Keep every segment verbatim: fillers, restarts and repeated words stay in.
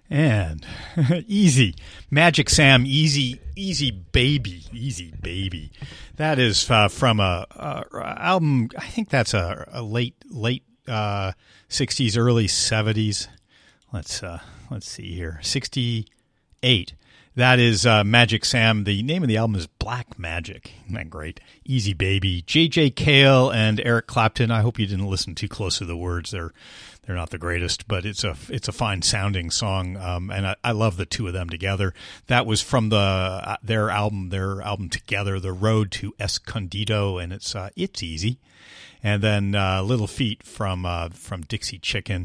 And Easy, Magic Sam, Easy, Easy Baby, Easy Baby. That is uh, from a, a album. I think that's a, a late late uh, sixties, early seventies. Let's uh, let's see here, sixty-eight. That is uh, Magic Sam. The name of the album is Black Magic. Isn't that great? Easy Baby. J J Cale and Eric Clapton. I hope you didn't listen too close to the words. They're they're not the greatest, but it's a it's a fine sounding song, um, and I, I love the two of them together. That was from the uh, their album their album together, The Road to Escondido, and it's uh, it's easy. And then uh, Little Feat from uh, from Dixie Chicken.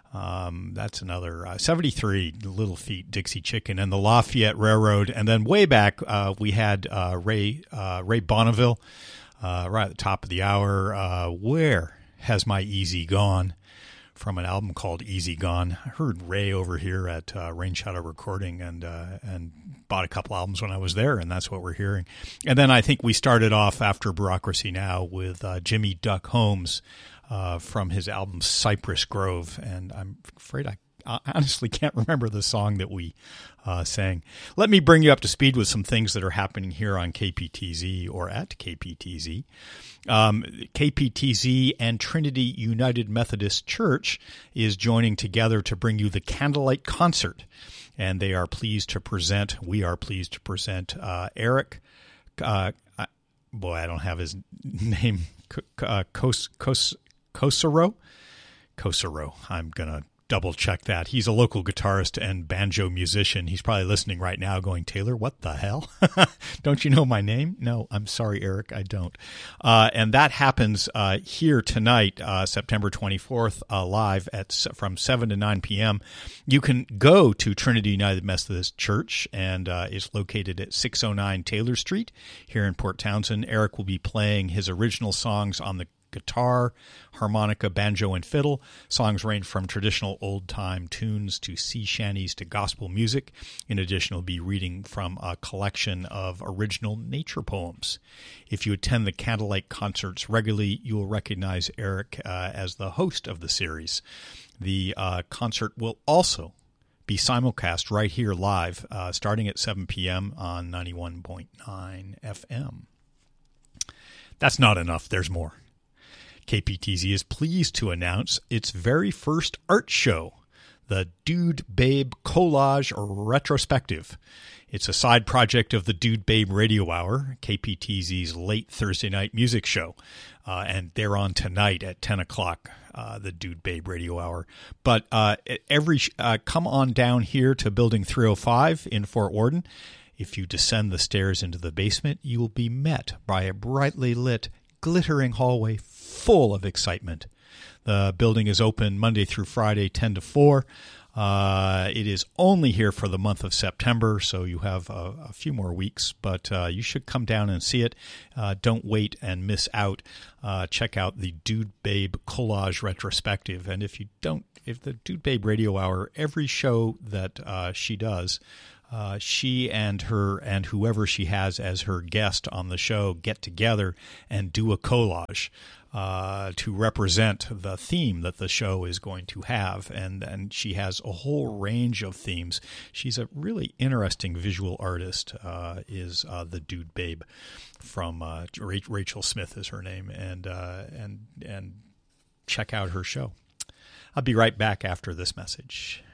Um, that's another uh, seventy-three, Little Feat, Dixie Chicken, and the Lafayette Railroad. And then way back, uh, we had uh, Ray uh, Ray Bonneville uh, right at the top of the hour. Uh, Where Has My Easy Gone? From an album called Easy Gone. I heard Ray over here at uh, Rain Shadow Recording and uh, and bought a couple albums when I was there, and that's what we're hearing. And then I think we started off after Bureaucracy Now with uh, Jimmy Duck Holmes. Uh, from his album Cypress Grove, and I'm afraid I, I honestly can't remember the song that we uh, sang. Let me bring you up to speed with some things that are happening here on K P T Z or at K P T Z. Um, K P T Z and Trinity United Methodist Church is joining together to bring you the Candlelight Concert, and they are pleased to present, we are pleased to present uh, Eric, uh, boy, I don't have his name, uh, Kos, Kos, Kosaro? Kosaro. I'm going to double check that. He's a local guitarist and banjo musician. He's probably listening right now going, Taylor, what the hell? Don't you know my name? No, I'm sorry, Eric, I don't. Uh, and that happens uh, here tonight, uh, September twenty-fourth, uh, live at from seven to nine p.m. You can go to Trinity United Methodist Church, and uh, it's located at six oh nine Taylor Street here in Port Townsend. Eric will be playing his original songs on the guitar, harmonica, banjo, and fiddle. Songs range from traditional old-time tunes to sea shanties to gospel music. In addition, he'll be reading from a collection of original nature poems. If you attend the Candlelight Concerts regularly, you will recognize Eric uh, as the host of the series. The uh, concert will also be simulcast right here live, uh, starting at seven p.m. on ninety-one point nine F M. That's not enough. There's more. K P T Z is pleased to announce its very first art show, the Dude Babe Collage Retrospective. It's a side project of the Dude Babe Radio Hour, K P T Z's late Thursday night music show. Uh, and they're on tonight at ten o'clock, uh, the Dude Babe Radio Hour. But uh, every uh, come on down here to Building three oh five in Fort Worden. If you descend the stairs into the basement, you will be met by a brightly lit, glittering hallway full of excitement. The building is open Monday through Friday, ten to four. Uh, it is only here for the month of September, so you have a, a few more weeks, but uh, you should come down and see it. Uh, don't wait and miss out. Uh, check out the Dude Babe Collage Retrospective. And if you don't, if the Dude Babe Radio Hour, every show that uh, she does, Uh, she and her and whoever she has as her guest on the show get together and do a collage uh, to represent the theme that the show is going to have. And, and she has a whole range of themes. She's a really interesting visual artist, uh, is uh, the Dude Babe from uh, Rachel Smith is her name. And, uh, and, and check out her show. I'll be right back after this message.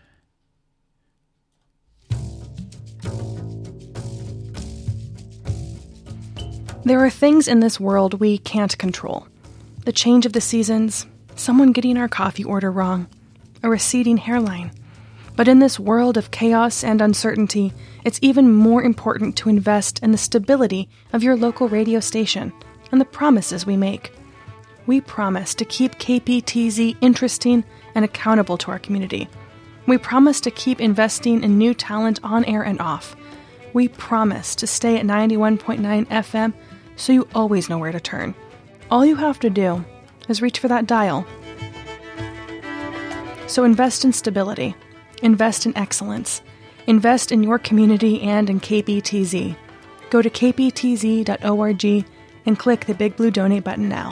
There are things in this world we can't control. The change of the seasons, someone getting our coffee order wrong, a receding hairline. But in this world of chaos and uncertainty, it's even more important to invest in the stability of your local radio station and the promises we make. We promise to keep K P T Z interesting and accountable to our community. We promise to keep investing in new talent on air and off. We promise to stay at ninety-one point nine F M so you always know where to turn. All you have to do is reach for that dial. So invest in stability. Invest in excellence. Invest in your community and in K P T Z. Go to k p t z dot org and click the big blue donate button now.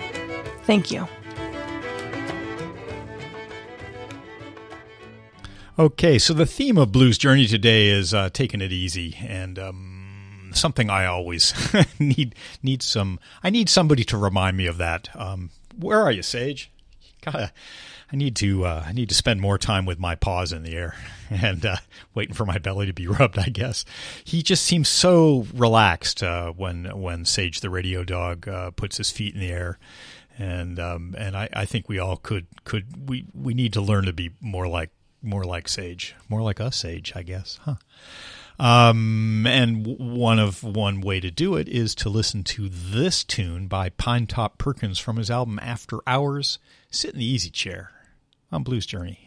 Thank you. Okay, so the theme of Blues Journey today is uh, taking it easy, and um, something I always need need some. I need somebody to remind me of that. Um, where are you, Sage? Gotta. I need to. Uh, I need to spend more time with my paws in the air and uh, waiting for my belly to be rubbed. I guess he just seems so relaxed uh, when when Sage the radio dog uh, puts his feet in the air. And um, and I, I think we all could could we, we need to learn to be more like more like Sage, more like us Sage, I guess, huh? Um, and one of one way to do it is to listen to this tune by Pinetop Perkins from his album After Hours. Sit in the easy chair on Blues Journey.